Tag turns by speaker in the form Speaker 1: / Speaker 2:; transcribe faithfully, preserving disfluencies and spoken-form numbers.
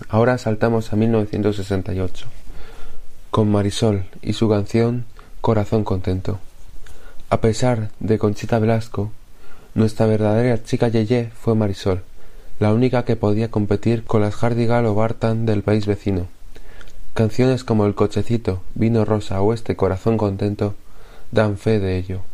Speaker 1: Ahora saltamos a mil novecientos sesenta y ocho, con Marisol y su canción Corazón Contento. A pesar de Conchita Velasco, nuestra verdadera chica Yeye fue Marisol, la única que podía competir con las Hardigal o Bartan del país vecino. Canciones como El cochecito, Vino rosa o este Corazón Contento dan fe de ello.